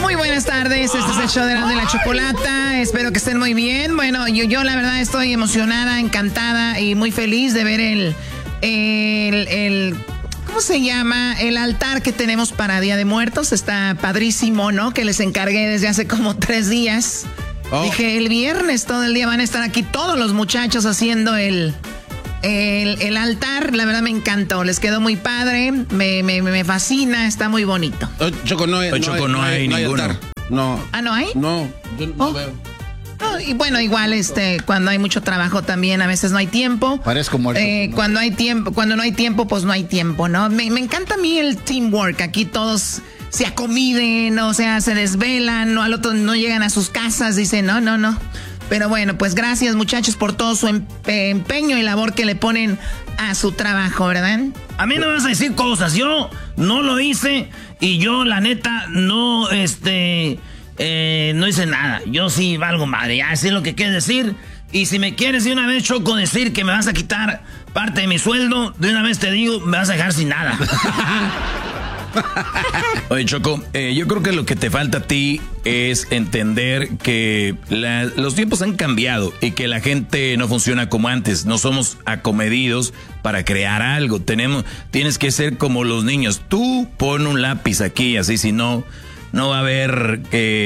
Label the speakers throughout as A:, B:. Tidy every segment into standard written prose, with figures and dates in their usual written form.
A: Muy buenas tardes, este es el show de la Chocolata, espero que estén muy bien. Bueno, yo la verdad estoy emocionada, encantada y muy feliz de ver el ¿cómo se llama? El altar que tenemos para Día de Muertos, está padrísimo, ¿no? Que les encargué desde hace como 3 días. Dije, el viernes todo el día van a estar aquí todos los muchachos haciendo el altar, la verdad me encantó, les quedó muy padre, me fascina, está muy bonito.
B: Choco, no hay ninguno.
C: Altar.
B: No.
A: ¿Ah, no hay?
B: No, yo no veo.
A: No, y bueno, igual cuando hay mucho trabajo también a veces no hay tiempo.
B: Parezco muerto. ¿No?
A: Cuando no hay tiempo, pues no hay tiempo, ¿no? Me encanta a mí el teamwork, aquí todos se acomiden, o sea, se desvelan, no, al otro no llegan a sus casas, dicen, no. Pero bueno, pues gracias muchachos por todo su empeño y labor que le ponen a su trabajo, ¿verdad?
C: A mí no me vas a decir cosas, yo no lo hice y yo la neta no, no hice nada. Yo sí valgo madre, ya sé lo que quieres decir. Y si me quieres de una vez, Choco, decir que me vas a quitar parte de mi sueldo, de una vez te digo, me vas a dejar sin nada.
D: Oye, Choco, yo creo que lo que te falta a ti es entender que los tiempos han cambiado y que la gente no funciona como antes. No somos acomedidos para crear algo. Tienes que ser como los niños. Tú pon un lápiz aquí, así, si no va a haber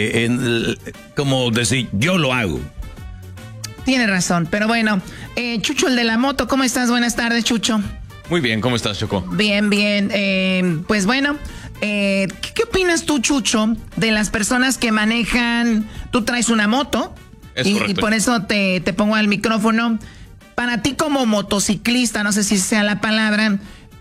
D: como decir, yo lo hago.
A: Tiene razón, pero bueno, Chucho, el de la moto, ¿cómo estás? Buenas tardes, Chucho.
E: Muy bien, ¿cómo estás, Choco?
A: Bien. Pues bueno, ¿qué opinas tú, Chucho, de las personas que manejan? Tú traes una moto y por eso te pongo al micrófono. Para ti como motociclista, no sé si sea la palabra,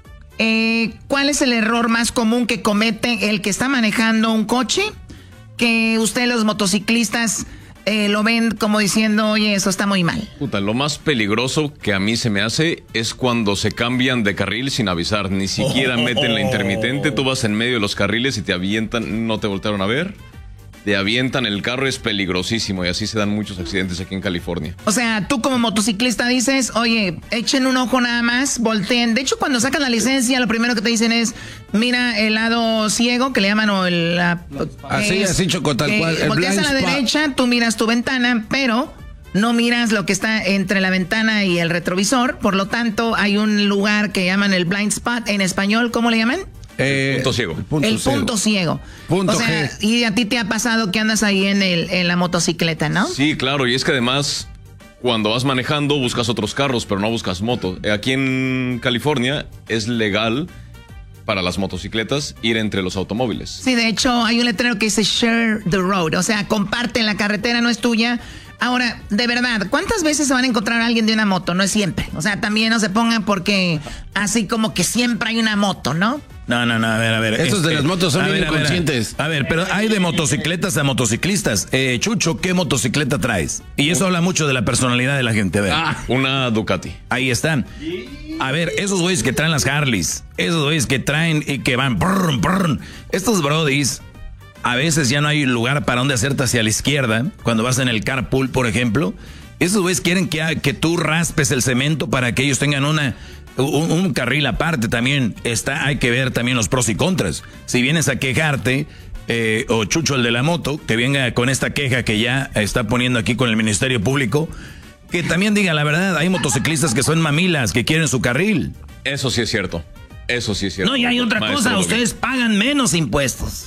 A: ¿cuál es el error más común que comete el que está manejando un coche? Que ustedes los motociclistas lo ven como diciendo, oye, eso está muy mal.
E: Lo más peligroso que a mí se me hace es cuando se cambian de carril sin avisar. Ni siquiera meten la intermitente. Tú vas en medio de los carriles y te avientan, no te voltearon a ver. Te avientan el carro, es peligrosísimo y así se dan muchos accidentes aquí en California.
A: O sea, tú como motociclista dices, oye, echen un ojo nada más, volteen. De hecho, cuando sacas la licencia, lo primero que te dicen es, mira el lado ciego, que le llaman, o
B: así, Choco, tal cual.
A: Volteas a la derecha, tú miras tu ventana, pero no miras lo que está entre la ventana y el retrovisor. Por lo tanto, hay un lugar que llaman el blind spot, en español, ¿cómo le llaman?
E: Punto ciego.
A: El punto ciego.
B: Punto
A: o sea,
B: G.
A: Y a ti te ha pasado que andas ahí en la motocicleta, ¿no?
E: Sí, claro, y es que además, cuando vas manejando, buscas otros carros, pero no buscas moto. Aquí en California es legal para las motocicletas ir entre los automóviles.
A: Sí, de hecho, hay un letrero que dice share the road, o sea, comparte la carretera, no es tuya. Ahora, de verdad, ¿cuántas veces se van a encontrar a alguien de una moto? No es siempre. O sea, también no se pongan porque así como que siempre hay una moto, ¿no?
D: No, a ver.
B: Estos de las motos son bien inconscientes.
D: A ver, pero hay de motocicletas a motociclistas. Chucho, ¿qué motocicleta traes? Y eso habla mucho de la personalidad de la gente. A ver.
E: Una Ducati.
D: Ahí están. A ver, esos güeyes que traen las Harleys, esos güeyes que traen y que van... Brr, estos brodis, a veces ya no hay lugar para donde hacerte hacia la izquierda, cuando vas en el carpool, por ejemplo. Esos güeyes quieren que tú raspes el cemento para que ellos tengan un carril aparte. También hay que ver también los pros y contras. Si vienes a quejarte, o Chucho, el de la moto, que venga con esta queja que ya está poniendo aquí con el Ministerio Público, que también diga la verdad. Hay motociclistas que son mamilas, que quieren su carril.
E: Eso sí es cierto.
C: No, y hay otra cosa, ustedes pagan menos impuestos.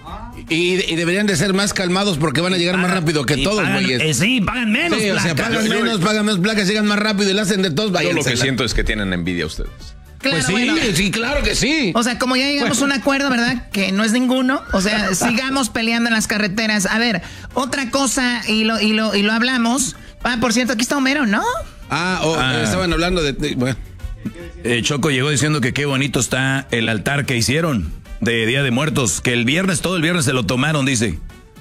B: Y deberían de ser más calmados porque van a llegar más rápido que todos, güeyes.
C: Sí, pagan menos
B: placas. O sea, pagan menos placas, llegan más rápido y lo hacen de todos.
E: Yo lo que siento es que tienen envidia ustedes.
A: Claro,
B: pues sí, bueno, sí, claro que sí.
A: O sea, como ya llegamos a un acuerdo, ¿verdad? Que no es ninguno. O sea, sigamos peleando en las carreteras. A ver, otra cosa, y lo hablamos. Por cierto, aquí está Homero, ¿no?
B: Estaban hablando de bueno.
D: Choco llegó diciendo que qué bonito está el altar que hicieron de Día de Muertos, que todo el viernes se lo tomaron, dice.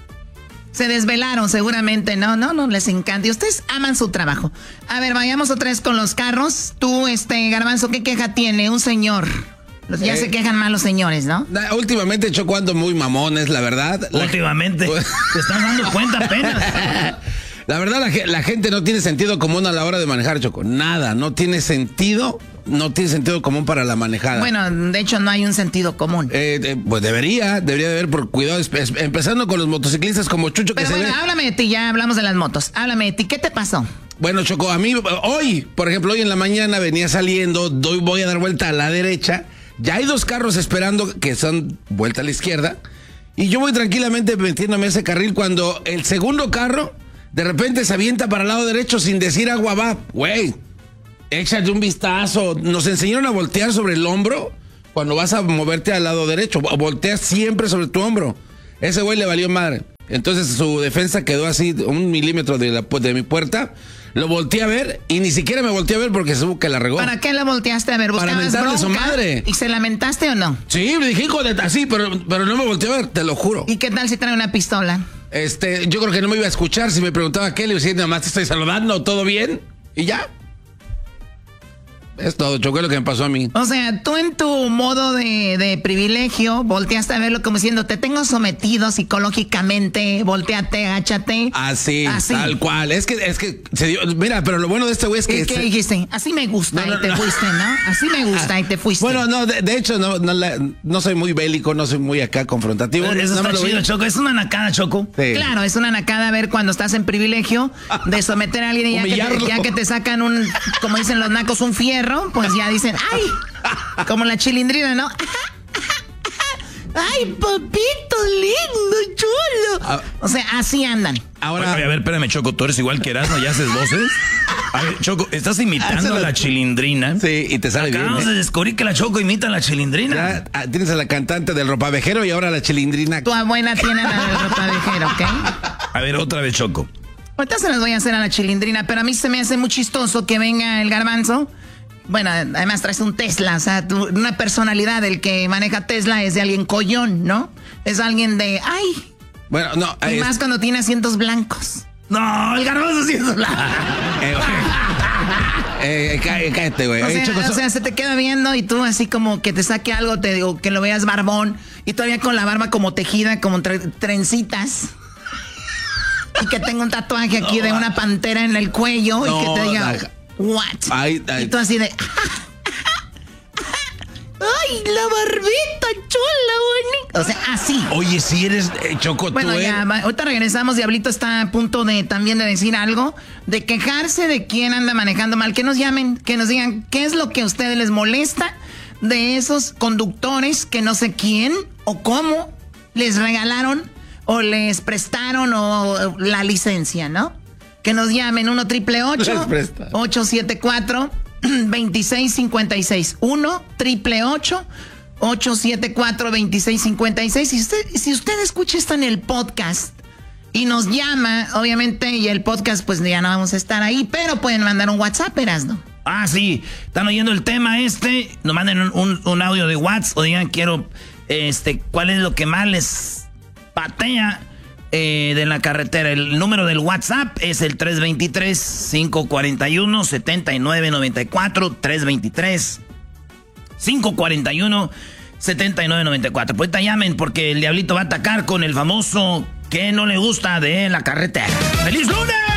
A: Se desvelaron seguramente, no, les encanta. Y ustedes aman su trabajo. A ver, vayamos otra vez con los carros. Tú, Garbanzo, ¿qué queja tiene un señor? Ya se quejan más los señores, ¿no?
B: Últimamente Choco ando muy mamones, la verdad.
C: Últimamente, te estás dando cuenta apenas.
B: La verdad, la gente no tiene sentido común a la hora de manejar, Choco. Nada, no tiene sentido no tiene sentido común para la manejada.
A: Bueno, de hecho no hay un sentido común.
B: Pues debería de haber por cuidado, empezando con los motociclistas como Chucho que
A: Pero bueno, háblame de ti, ya hablamos de las motos. Háblame de ti, ¿qué te pasó?
B: Bueno, Choco, a mí hoy, por ejemplo, hoy en la mañana venía saliendo, voy a dar vuelta a la derecha, ya hay 2 carros esperando que son vuelta a la izquierda, y yo voy tranquilamente metiéndome a ese carril cuando el segundo carro de repente se avienta para el lado derecho sin decir agua va. Güey, échate un vistazo. Nos enseñaron a voltear sobre el hombro cuando vas a moverte al lado derecho. Volteas siempre sobre tu hombro. Ese güey le valió madre. Entonces su defensa quedó así 1 milímetro de mi puerta. Lo volteé a ver y ni siquiera me volteé a ver porque supo que la regó.
A: ¿Para qué la volteaste a ver?
B: Para mentarle a su madre.
A: ¿Y se lamentaste o no?
B: Sí, me dije, hijo de así, pero no me volteé a ver, te lo juro.
A: ¿Y qué tal si trae una pistola?
B: Yo creo que no me iba a escuchar si me preguntaba qué, le decía, nada más te estoy saludando, ¿todo bien? Y ya. Es todo, Choco, es lo que me pasó a mí.
A: O sea, tú en tu modo de privilegio volteaste a verlo como diciendo, te tengo sometido psicológicamente, volteate, agáchate.
B: Así, tal cual. Es que se dio, mira, pero lo bueno de este güey es que...
A: ¿Qué dijiste? Así me gusta y te fuiste, ¿no? Así me gusta y te fuiste.
B: Bueno, no, de hecho, no soy muy bélico, no soy muy acá confrontativo.
C: Eso está chido, Choco. Es una nacada, Choco.
B: Sí.
A: Claro, es una nacada ver cuando estás en privilegio de someter a alguien y ya que te sacan como dicen los nacos, un fierro. Pues ya dicen, ¡ay! Como la chilindrina, ¿no? ¡Ay, papito lindo, chulo! O sea, así andan.
D: Ahora, a ver, espérame, Choco, tú eres igual que Erasmo y haces voces. A ver, Choco, estás imitando a la chilindrina.
B: Sí, y te sale bien.
C: Acabamos de descubrir que la Choco imita a la chilindrina.
B: Ya, tienes a la cantante del ropavejero y ahora la chilindrina.
A: Tu abuela tiene la del ropavejero, ¿ok?
D: A ver, otra vez, Choco.
A: Ahorita se las voy a hacer a la chilindrina, pero a mí se me hace muy chistoso que venga el garbanzo. Bueno, además traes un Tesla, o sea, una personalidad. El que maneja Tesla es de alguien collón, ¿no? Es alguien de, ¡ay!
B: Bueno, no.
A: Y más cuando tiene asientos blancos.
C: No, el garbanzo asientos blancos.
B: Cállate, güey.
A: O sea, se te queda viendo y tú así como que te saque algo, te digo, que lo veas barbón y todavía con la barba como tejida, como trencitas. Y que tenga un tatuaje aquí de una pantera en el cuello y que te diga... What? Y tú así de... ¡Ay, la barbita chula, bonita! O sea, así.
B: Oye, si eres Choco,
A: bueno,
B: tú
A: ya, ahorita regresamos. Diablito está a punto de también de decir algo, de quejarse de quién anda manejando mal. Que nos llamen, que nos digan qué es lo que a ustedes les molesta de esos conductores que no sé quién o cómo les regalaron o les prestaron o la licencia, ¿no? Que nos llamen 1-888-874-2656. 1-888-874-2656. Si usted escucha esto en el podcast y nos llama, obviamente, y el podcast, pues ya no vamos a estar ahí, pero pueden mandar un WhatsApp, Erasno.
C: Ah, sí. Están oyendo el tema nos manden un audio de WhatsApp o digan, quiero, ¿cuál es lo que más les patea de la carretera? El número del WhatsApp es el 323-541-7994. 323-541-7994. Pues ahorita llamen porque el Diablito va a atacar con el famoso que no le gusta de la carretera. ¡Feliz lunes!